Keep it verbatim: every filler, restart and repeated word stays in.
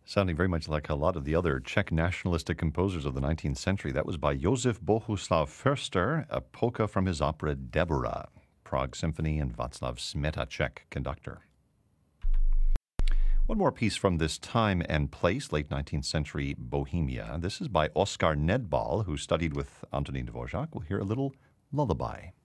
Sounding very much like a lot of the other Czech nationalistic composers of the nineteenth century. That was by Josef Bohuslav Förster, a polka from his opera Deborah, Prague Symphony, and Václav Smetacek, conductor. One more piece from this time and place, late nineteenth century Bohemia. This is by Oskar Nedbal, who studied with Antonín Dvořák. We'll hear a little lullaby.